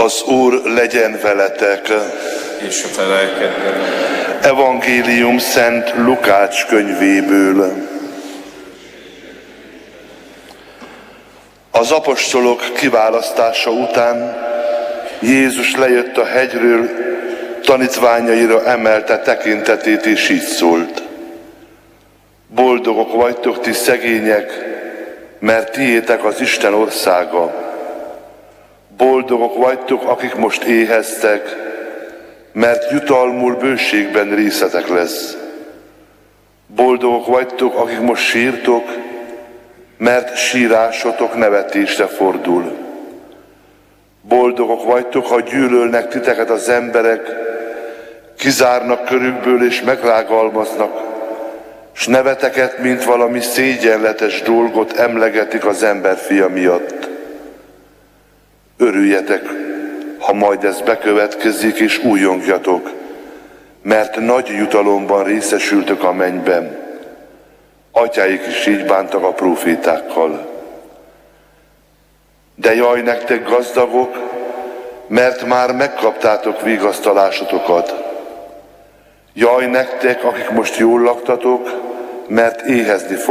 Az Úr legyen veletek! És a te lelkeddel. Evangélium Szent Lukács könyvéből. Az apostolok kiválasztása után Jézus lejött a hegyről, tanítványaira emelte tekintetét, és így szólt: Boldogok vagytok ti szegények, mert tiétek az Isten országa. Boldogok vagytok, akik most éheztek, mert jutalmul bőségben részetek lesz. Boldogok vagytok, akik most sírtok, mert sírásotok nevetésre fordul. Boldogok vagytok, ha gyűlölnek titeket az emberek, kizárnak körükből és megrágalmaznak, s neveteket, mint valami szégyenletes dolgot emlegetik az emberfia miatt. Örüljetek, ha majd ez bekövetkezik, és újjongjatok, mert nagy jutalomban részesültök a mennyben. Atyáik is így bántak a prófétákkal. De jaj nektek, gazdagok, mert már megkaptátok vigasztalásotokat. Jaj nektek, akik most jól laktatok, mert éhezni